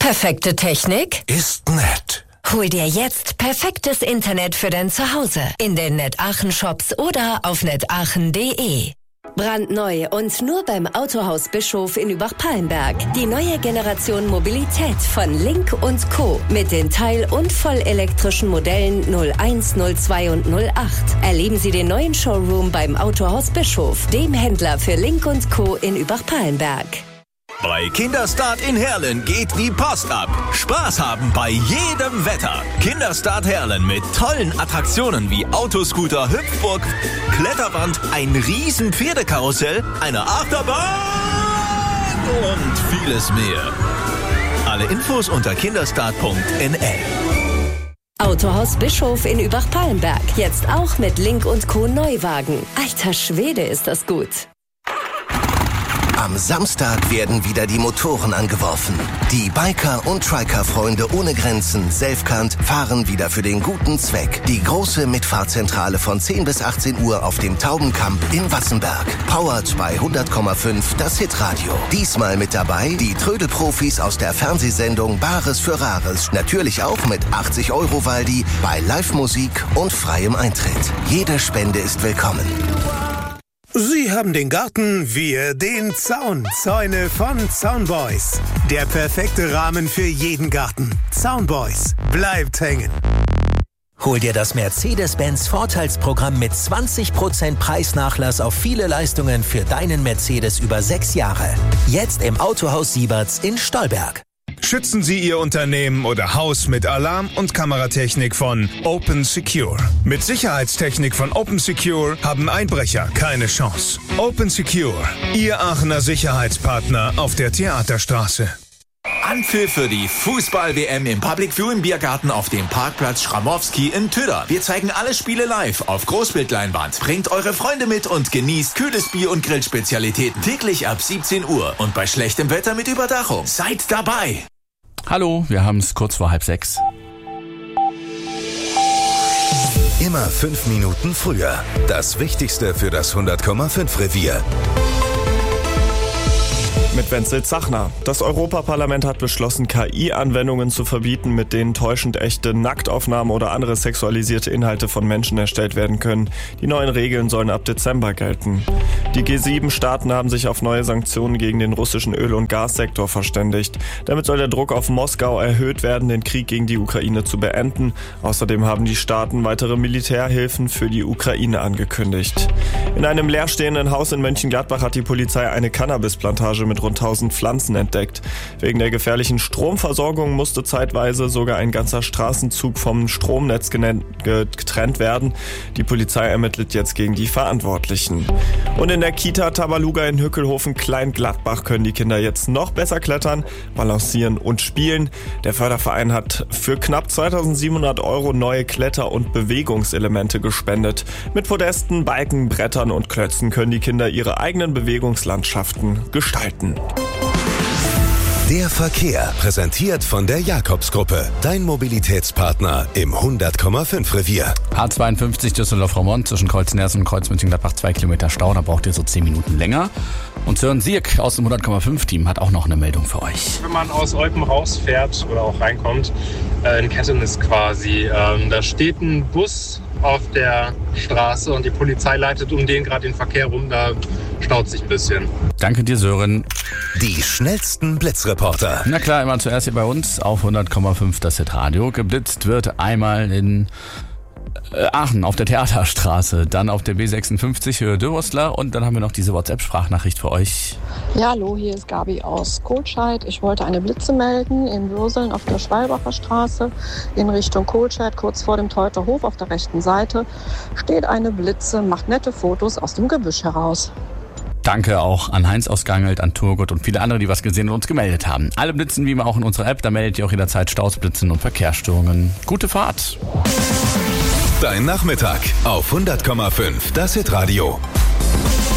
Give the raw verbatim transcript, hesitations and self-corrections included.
Perfekte Technik ist nett. Hol dir jetzt perfektes Internet für dein Zuhause in den NetAachen Shops oder auf netaachen punkt de. Brandneu und nur beim Autohaus Bischof in Übach-Palenberg. Die neue Generation Mobilität von Link und Co. mit den teil- und vollelektrischen Modellen null eins, null zwei und null acht. Erleben Sie den neuen Showroom beim Autohaus Bischof, dem Händler für Link und Co. in Übach-Palenberg. Bei Kinderstart in Herlen geht die Post ab. Spaß haben bei jedem Wetter. Kinderstart Herlen mit tollen Attraktionen wie Autoscooter, Hüpfburg, Kletterwand, ein riesen Pferdekarussell, eine Achterbahn und vieles mehr. Alle Infos unter kinderstart punkt n l. Autohaus Bischof in Übach-Palenberg. Jetzt auch mit Link und Co. Neuwagen. Alter Schwede, ist das gut. Am Samstag werden wieder die Motoren angeworfen. Die Biker- und Triker-Freunde ohne Grenzen, Selfkant, fahren wieder für den guten Zweck. Die große Mitfahrzentrale von zehn bis achtzehn Uhr auf dem Taubenkamp in Wassenberg. Powered bei hundert Komma fünf, das Hitradio. Diesmal mit dabei die Trödelprofis aus der Fernsehsendung Bares für Rares. Natürlich auch mit achtzig Euro Waldi bei Live-Musik und freiem Eintritt. Jede Spende ist willkommen. Sie haben den Garten, wir den Zaun. Zäune von Zaunboys. Der perfekte Rahmen für jeden Garten. Zaunboys. Bleibt hängen. Hol dir das Mercedes-Benz Vorteilsprogramm mit zwanzig Prozent Preisnachlass auf viele Leistungen für deinen Mercedes über sechs Jahre. Jetzt im Autohaus Sieberts in Stolberg. Schützen Sie Ihr Unternehmen oder Haus mit Alarm- und Kameratechnik von Open Secure. Mit Sicherheitstechnik von Open Secure haben Einbrecher keine Chance. Open Secure, Ihr Aachener Sicherheitspartner auf der Theaterstraße. Anpfiff für die Fußball-W M im Public View im Biergarten auf dem Parkplatz Schramowski in Töder. Wir zeigen alle Spiele live auf Großbildleinwand. Bringt eure Freunde mit und genießt kühles Bier und Grillspezialitäten. Täglich ab siebzehn Uhr und bei schlechtem Wetter mit Überdachung. Seid dabei! Hallo, wir haben es kurz vor halb sechs. Immer fünf Minuten früher. Das Wichtigste für das hundert Komma fünf Revier. Mit Wenzel Zachner. Das Europaparlament hat beschlossen, K I-Anwendungen zu verbieten, mit denen täuschend echte Nacktaufnahmen oder andere sexualisierte Inhalte von Menschen erstellt werden können. Die neuen Regeln sollen ab Dezember gelten. Die G sieben Staaten haben sich auf neue Sanktionen gegen den russischen Öl- und Gassektor verständigt. Damit soll der Druck auf Moskau erhöht werden, den Krieg gegen die Ukraine zu beenden. Außerdem haben die Staaten weitere Militärhilfen für die Ukraine angekündigt. In einem leerstehenden Haus in Mönchengladbach hat die Polizei eine Cannabisplantage mit rund tausend Pflanzen entdeckt. Wegen der gefährlichen Stromversorgung musste zeitweise sogar ein ganzer Straßenzug vom Stromnetz getrennt werden. Die Polizei ermittelt jetzt gegen die Verantwortlichen. Und in der Kita Tabaluga in Hückelhofen-Kleingladbach können die Kinder jetzt noch besser klettern, balancieren und spielen. Der Förderverein hat für knapp zweitausendsiebenhundert Euro neue Kletter- und Bewegungselemente gespendet. Mit Podesten, Balken, Brettern und Klötzen können die Kinder ihre eigenen Bewegungslandschaften gestalten. Der Verkehr, präsentiert von der Jakobsgruppe. Dein Mobilitätspartner im hundert Komma fünf Revier. H zweiundfünfzig Düsseldorf-Roermond zwischen Kreuz-Nersen und Kreuz-Mönchengladbach, zwei Kilometer Stau, da braucht ihr so zehn Minuten länger. Und Sören Sierk aus dem hundert Komma fünf Team hat auch noch eine Meldung für euch. Wenn man aus Eupen rausfährt oder auch reinkommt, äh, in Kettenis quasi, ähm, da steht ein Bus auf der Straße und die Polizei leitet um den gerade den Verkehr rum, da staut sich ein bisschen. Danke dir, Sören. Die schnellsten Blitzreporter. Na klar, immer zuerst hier bei uns auf hundert Komma fünf das Hitradio. Geblitzt wird einmal in Aachen auf der Theaterstraße, dann auf der B sechsundfünfzig Höhe Dürrostler und dann haben wir noch diese WhatsApp-Sprachnachricht für euch. Ja, hallo, hier ist Gabi aus Kohlscheid. Ich wollte eine Blitze melden in Würseln auf der Schwalbacher Straße in Richtung Kohlscheid, kurz vor dem Teuter Hof auf der rechten Seite. Steht eine Blitze, macht nette Fotos aus dem Gebüsch heraus. Danke auch an Heinz aus Gangelt, an Turgut und viele andere, die was gesehen und uns gemeldet haben. Alle Blitzen wie immer auch in unserer App, da meldet ihr auch jederzeit Staus, Blitzen und Verkehrsstörungen. Gute Fahrt! Dein Nachmittag auf hundert Komma fünf, das Hitradio.